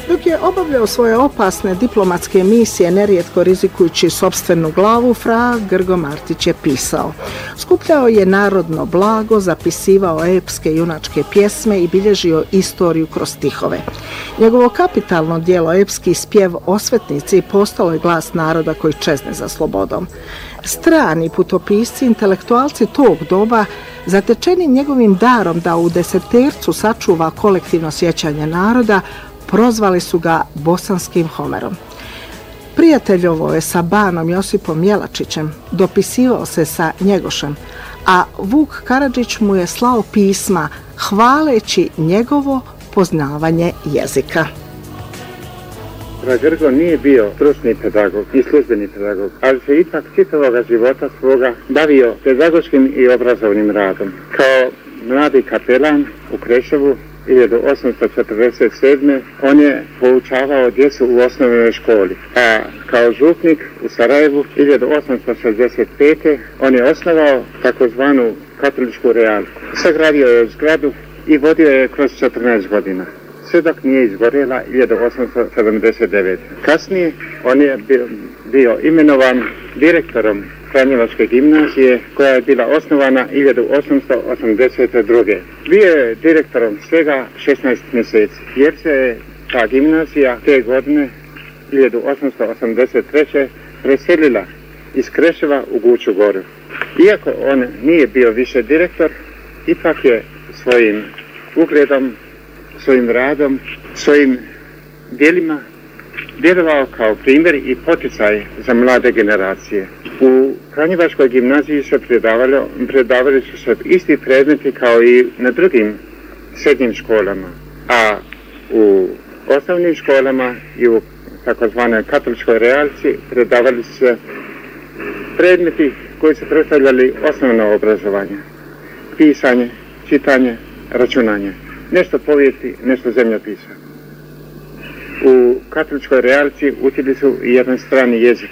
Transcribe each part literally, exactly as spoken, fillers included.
Dok je obavljao svoje opasne diplomatske misije, nerijetko rizikujući sopstvenu glavu, fra Grgo Martić je pisao. Skupljao je narodno blago, zapisivao epske junačke pjesme i bilježio istoriju kroz stihove. Njegovo kapitalno djelo epski spjev Osvetnici postalo je glas naroda koji čezne za slobodom. Strani putopisci, intelektualci tog doba, zatečeni njegovim darom da u desetercu sačuva kolektivno sjećanje naroda, prozvali su ga bosanskim Homerom. Prijateljovo je sa banom Josipom Jelačićem, dopisivao se sa Njegošem, a Vuk Karadžić mu je slao pisma hvaleći njegovo poznavanje jezika. Fra Grgo nije bio stručni pedagog i službeni pedagog, ali se ipak čitavoga života svoga bavio pedagoškim i obrazovnim radom. Kao mladi kapelan u Kreševu hiljadu osamsto četrdeset sedme. on je poučavao djecu u osnovnoj školi, a kao župnik u Sarajevu hiljadu osamsto šezdeset pete. on je osnovao takozvanu katoličku realku. Sagradio je zgradu i vodio je kroz četrnaest godina. Sve dok nije izgorjela hiljadu osamsto sedamdeset devete. Kasnije on je bio, bio imenovan direktorom Franjevačke gimnazije koja je bila osnovana hiljadu osamsto osamdeset druge. Bio je direktorom svega šesnaest mjeseci jer se je ta gimnazija te godine hiljadu osamsto osamdeset treće. preselila iz Kreševa u Guču Goru. Iako on nije bio više direktor, ipak je svojim ugledom, svojim radom, svojim djelima djelovao kao primjer i poticaj za mlade generacije. U Franjevačkoj gimnaziji se predavali, predavali su se isti predmeti kao i na drugim srednjim školama, a u osnovnim školama i u takozvanoj katoličkoj realci predavali su se predmeti koji su predstavljali osnovno obrazovanje, pisanje, čitanje, računanje, nešto povijesti, nešto zemljopisa. U katoličkoj realci učili su i jedan strani jezik.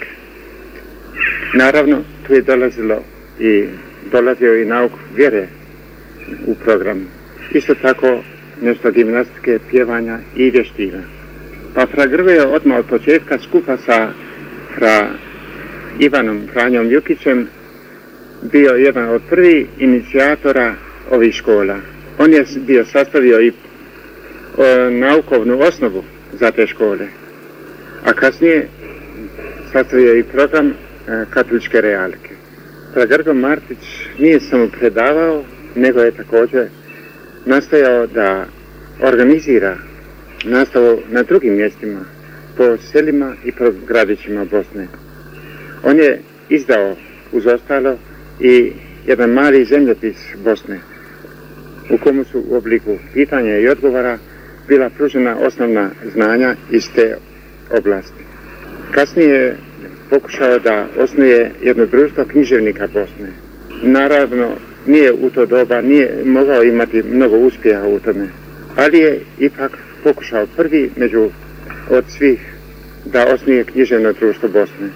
Naravno, tu je dolazilo i dolazio i nauk vjere u programu. Isto tako nešto gimnastike, pjevanja i vještina. Pa fra Grgo je odmah od početka skupa sa fra Ivanom Franjom Jukićem bio jedan od prvih inicijatora ovih škola. On je bio sastavio i o, naukovnu osnovu za te škole, a kasnije sastavio i program e, katoličke realke. Fra Grgo Martić nije samo predavao, nego je također nastojao da organizira nastavu na drugim mjestima, po selima i po gradićima Bosne. On je izdao uz ostalo i jedan mali zemljopis Bosne, u komu su u obliku pitanja i odgovora bila pružena osnovna znanja iz te oblasti. Kasnije je pokušao da osnuje jedno društvo književnika Bosne. Naravno, nije u to doba, nije mogao imati mnogo uspjeha u tome, ali je ipak pokušao prvi među od svih da osnuje književno društvo Bosne.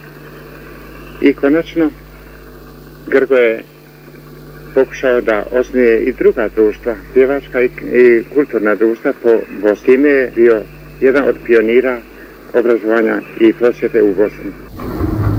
I konačno, Grgo je pokušao da osnuje i druga društva, pjevačka i, i kulturna društva po Bosni. Time je bio jedan od pionira obrazovanja i prosvjete u Bosni.